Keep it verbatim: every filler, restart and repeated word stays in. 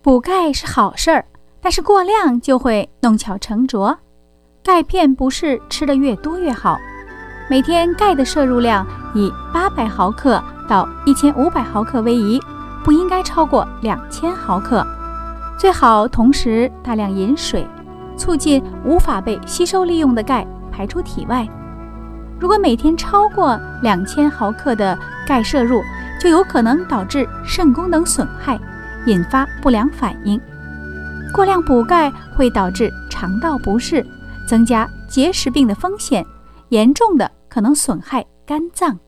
补钙是好事儿，但是过量就会弄巧成拙。钙片不是吃得越多越好，每天钙的摄入量以八百毫克到一千五百毫克为宜，不应该超过两千毫克。最好同时大量饮水，促进无法被吸收利用的钙排出体外。如果每天超过两千毫克的钙摄入，就有可能导致肾功能损害，引发不良反应。过量补钙会导致肠道不适，增加结石病的风险，严重的可能损害肝脏。